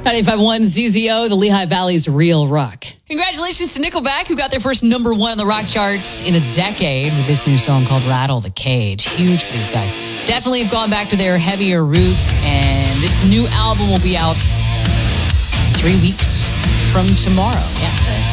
95.1 ZZO, the Lehigh Valley's real rock. Congratulations to Nickelback, who got their first number one on the rock charts in a decade with this new song called Rattle the Cage. Huge for these guys. Definitely have gone back to their heavier roots, and this new album will be out 3 weeks from tomorrow. Yeah,